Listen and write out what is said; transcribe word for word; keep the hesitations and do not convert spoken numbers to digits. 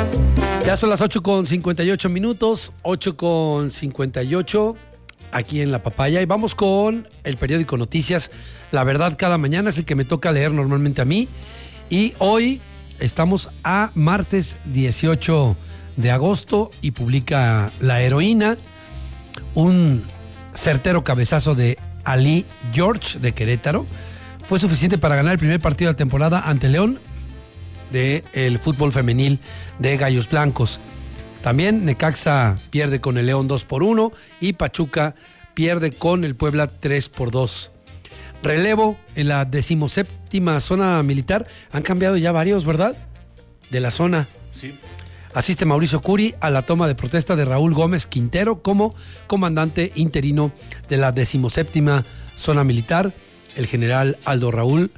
Ya son las ocho con cincuenta y ocho minutos, ocho con cincuenta y ocho aquí en La Papaya, y vamos con el periódico Noticias. La Verdad cada mañana es el que me toca leer normalmente a mí, y hoy estamos a martes dieciocho de agosto y publica La Heroína un certero cabezazo de Ali George de Querétaro. Fue suficiente para ganar el primer partido de la temporada ante León del fútbol femenil de Gallos Blancos. También Necaxa pierde con el León dos por uno y Pachuca pierde con el Puebla tres por dos. Relevo en la decimoséptima zona militar. Han cambiado ya varios, ¿verdad? De la zona. Sí. Asiste Mauricio Curi a la toma de protesta de Raúl Gómez Quintero como comandante interino de la decimoséptima zona militar. El general Aldo Raúl